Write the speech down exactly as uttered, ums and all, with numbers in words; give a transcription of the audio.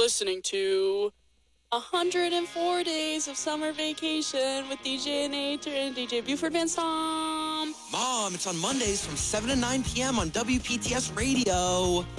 listening to one hundred four Days of Summer Vacation with D J Nate and D J Buford Van Stom. Mom, it's on Mondays from seven to nine p.m. on W P T S Radio.